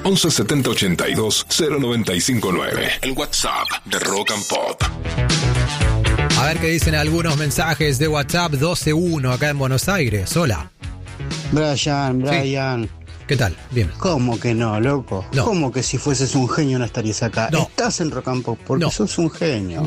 11 70 82 0959. El WhatsApp de Rock and Pop. A ver qué dicen algunos mensajes de WhatsApp. 12-1 acá en Buenos Aires. Hola. Brian. Sí. ¿Qué tal? Bien. ¿Cómo que no, loco? No. ¿Cómo que si fueses un genio no estarías acá? No. Estás en Rock and Pop porque No. sos un genio.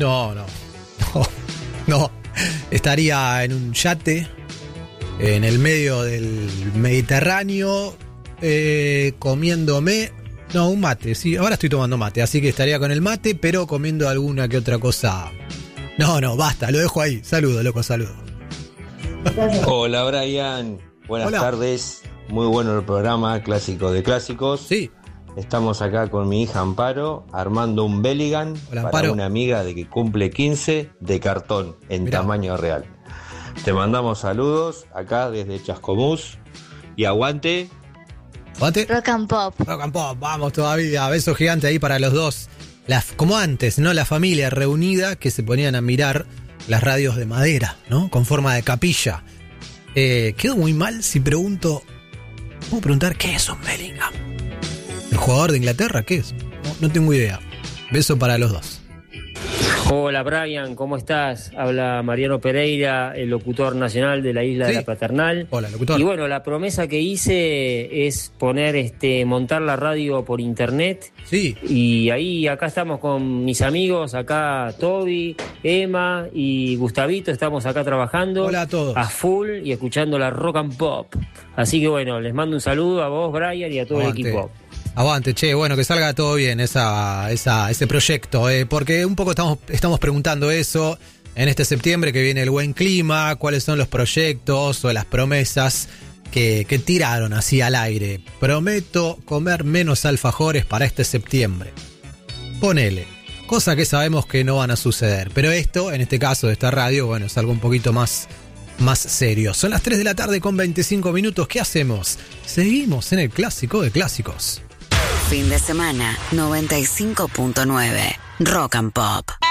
No. Estaría en un yate en el medio del Mediterráneo comiéndome... No, un mate, sí. Ahora estoy tomando mate, así que estaría con el mate, pero comiendo alguna que otra cosa. No, basta, lo dejo ahí. Saludo, loco, saludo. Hola, Brian. Buenas tardes. Muy bueno el programa Clásico de Clásicos. Sí. Estamos acá con mi hija Amparo armando un Belligan para Amparo. una amiga de que cumple 15 de cartón en tamaño real. Te mandamos saludos acá desde Chascomús y aguante. ¿Aguante? Rock and Pop. Rock and Pop, vamos todavía. Beso gigante ahí para los dos. Como antes, ¿no? La familia reunida que se ponían a mirar las radios de madera, ¿no? Con forma de capilla. Quedo muy mal si pregunto... ¿Puedo preguntar qué es un Bellingham? ¿El jugador de Inglaterra? ¿Qué es? No tengo idea. Beso para los dos. Hola Brian, ¿cómo estás? Habla Mariano Pereira, el locutor nacional de la isla de la Paternal. Hola, locutor. Y bueno, la promesa que hice es montar la radio por internet. Sí. Y acá estamos con mis amigos, acá Toby, Emma y Gustavito, estamos acá trabajando. Hola a todos. A full y escuchando la Rock and Pop. Así que bueno, les mando un saludo a vos, Brian, y a todo Aguante. el equipo. Aguante, che, bueno, que salga todo bien ese proyecto, porque un poco estamos preguntando eso en este septiembre que viene el buen clima, cuáles son los proyectos o las promesas que tiraron así al aire. Prometo comer menos alfajores para este septiembre. Ponele, cosa que sabemos que no van a suceder, pero esto, en este caso de esta radio, bueno, es algo un poquito más serio. Son las 3 de la tarde con 25 minutos, ¿qué hacemos? Seguimos en el Clásico de Clásicos. Fin de semana 95.9 Rock and Pop.